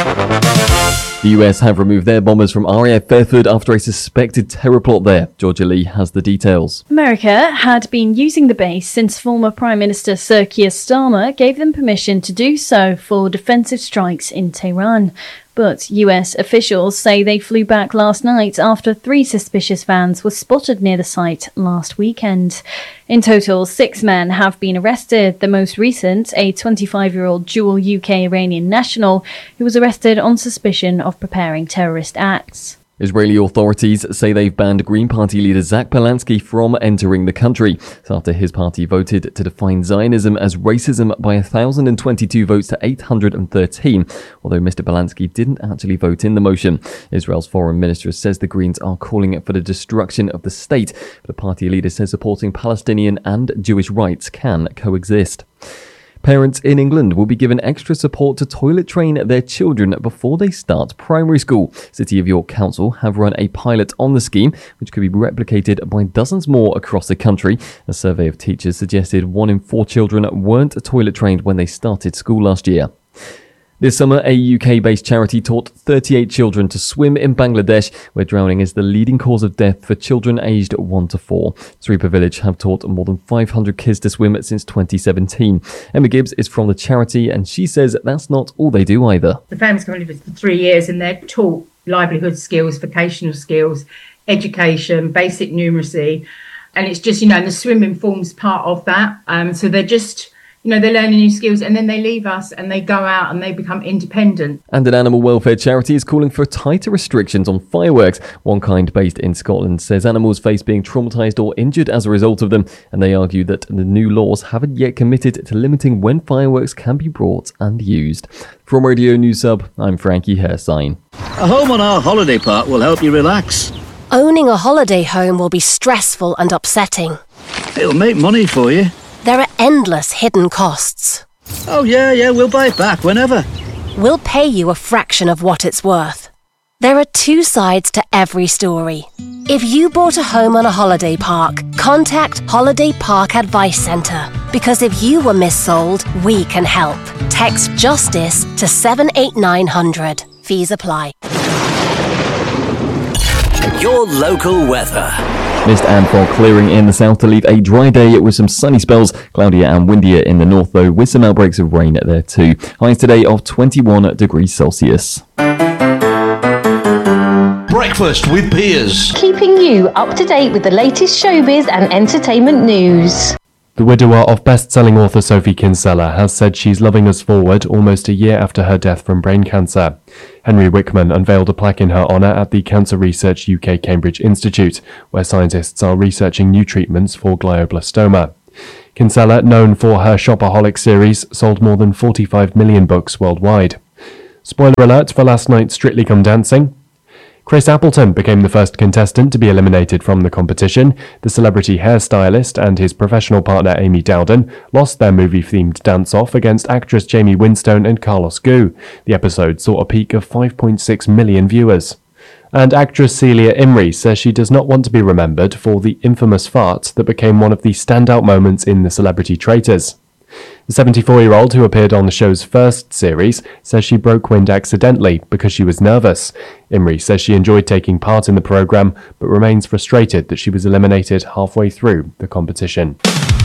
The US have removed their bombers from RAF Fairford after a suspected terror plot there. Georgia Lee has the details. America had been using the base since former Prime Minister Sir Keir Starmer gave them permission to do so for defensive strikes in Tehran. But US officials say they flew back last night after 3 suspicious vans were spotted near the site last weekend. In total, 6 men have been arrested, the most recent a 25-year-old dual UK-Iranian national who was arrested on suspicion of preparing terrorist acts. Israeli authorities say they've banned Green Party leader Zach Polansky from entering the country after his party voted to define Zionism as racism by 1,022 votes to 813, although Mr. Polansky didn't actually vote in the motion. Israel's foreign minister says the Greens are calling for the destruction of the state, but the party leader says supporting Palestinian and Jewish rights can coexist. Parents in England will be given extra support to toilet train their children before they start primary school. City of York Council have run a pilot on the scheme, which could be replicated by dozens more across the country. A survey of teachers suggested 1 in 4 children weren't toilet trained when they started school last year. This summer, a UK-based charity taught 38 children to swim in Bangladesh, where drowning is the leading cause of death for children aged 1 to 4. Sripa Village have taught more than 500 kids to swim since 2017. Emma Gibbs is from the charity, and she says that's not all they do either. The families come in for 3 years and they're taught livelihood skills, vocational skills, education, basic numeracy. And it's just, and the swimming forms part of that. So they're just... they're learning new skills and then they leave us and they go out and they become independent. And an animal welfare charity is calling for tighter restrictions on fireworks. One Kind, based in Scotland, says animals face being traumatised or injured as a result of them, and they argue that the new laws haven't yet committed to limiting when fireworks can be brought and used. From Radio News Sub, I'm Frankie Hersign. A home on our holiday park will help you relax. Owning a holiday home will be stressful and upsetting. It'll make money for you. There are endless hidden costs. Oh, yeah, we'll buy it back whenever. We'll pay you a fraction of what it's worth. There are 2 sides to every story. If you bought a home on a holiday park, contact Holiday Park Advice Centre, because if you were missold, we can help. Text JUSTICE to 78900. Fees apply. Your local weather. Mist and fog clearing in the south to leave a dry day with some sunny spells, cloudier and windier in the north though, with some outbreaks of rain there too. Highs today of 21 degrees Celsius. Breakfast with Peers. Keeping you up to date with the latest showbiz and entertainment news. The widower of best-selling author Sophie Kinsella has said she's loving us forward almost a year after her death from brain cancer. Henry Wickman unveiled a plaque in her honour at the Cancer Research UK Cambridge Institute, where scientists are researching new treatments for glioblastoma. Kinsella, known for her Shopaholic series, sold more than 45 million books worldwide. Spoiler alert for last night's Strictly Come Dancing. Chris Appleton became the first contestant to be eliminated from the competition. The celebrity hairstylist and his professional partner Amy Dowden lost their movie-themed dance-off against actress Jamie Winstone and Carlos Gu. The episode saw a peak of 5.6 million viewers. And actress Celia Imrie says she does not want to be remembered for the infamous fart that became one of the standout moments in The Celebrity Traitors. The 74-year-old who appeared on the show's first series says she broke wind accidentally because she was nervous. Imrie says she enjoyed taking part in the programme but remains frustrated that she was eliminated halfway through the competition.